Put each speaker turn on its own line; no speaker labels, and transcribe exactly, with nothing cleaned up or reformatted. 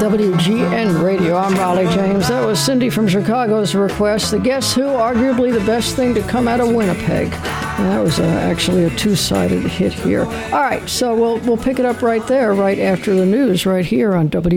W G N Radio. I'm Raleigh James. That was Cindy from Chicago's request. The Guess Who, arguably the best thing to come out of Winnipeg. And that was uh, actually a two-sided hit here. All right, so we'll we'll pick it up right there, right after the news, right here on W.